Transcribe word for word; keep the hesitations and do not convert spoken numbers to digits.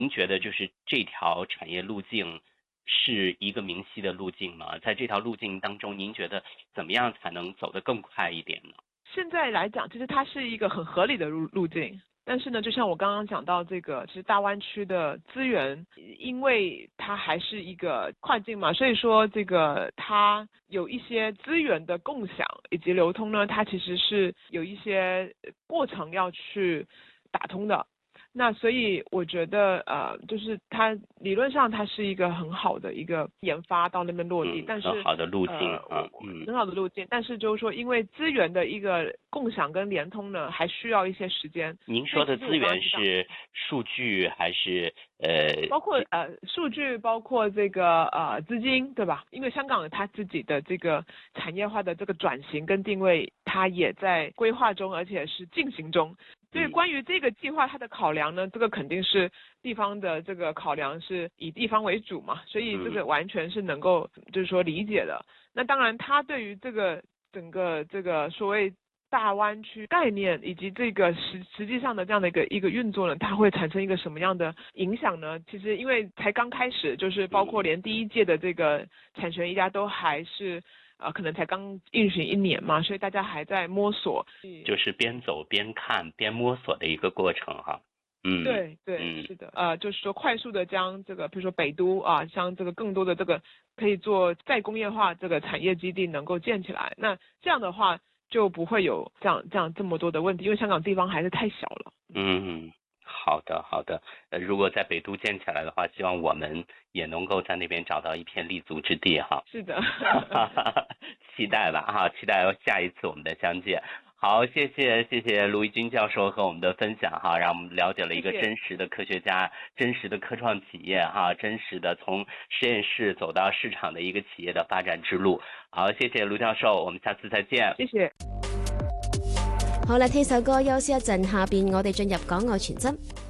您觉得就是这条产业路径是一个明晰的路径吗？在这条路径当中，您觉得怎么样才能走得更快一点呢？ 现在来讲，其实它是一个很合理的路路径。但是呢，就像我刚刚讲到这个，其实大湾区的资源，因为它还是一个跨境嘛，所以说这个它有一些资源的共享以及流通呢，它其实是有一些过程要去打通的。那所以我觉得，呃，就是它理论上它是一个很好的一个研发到那边落地， 嗯， 但是很好的路径呃， 啊，嗯， 很好的路径，但是就是说，因为资源的一个共享跟联通呢，还需要一些时间。 您说的资源是数据还是呃？ 包括呃数据，包括这个呃资金，对吧？因为香港它自己的这个产业化的这个转型跟定位，它也在规划中，而且是进行中。所以关于这个计划，它的考量呢，这个肯定是地方的这个考量是以地方为主嘛，所以这个完全是能够就是说理解的。那当然，它对于这个整个这个所谓大湾区概念以及这个实实际上的这样的一个一个运作呢，它会产生一个什么样的影响呢？其实因为才刚开始，就是包括连第一届的这个产权一家都还是。呃，可能才刚运行一年嘛，所以大家还在摸索， 就是边走边看边摸索的一个过程哈。嗯， 对对、嗯、是的，呃，就是说快速的将这个，比如说北都啊，像这个更多的这个可以做再工业化这个产业基地能够建起来，那这样的话就不会有这样这样这么多的问题，因为香港地方还是太小了。 嗯。好的，好的。呃，如果在北都建起来的话，希望我们也能够在那边找到一片立足之地哈。 是的， 期待吧哈，期待下一次我们的相见。好，谢谢谢谢卢怡君教授和我们的分享哈，让我们了解了一个真实的科学家、谢谢真实的科创企业哈，真实的从实验室走到市场的一个企业的发展之路。好，谢谢卢教授，我们下次再见。 谢謝。 好啦，聽首歌休息一陣，下邊我哋進入港澳傳真。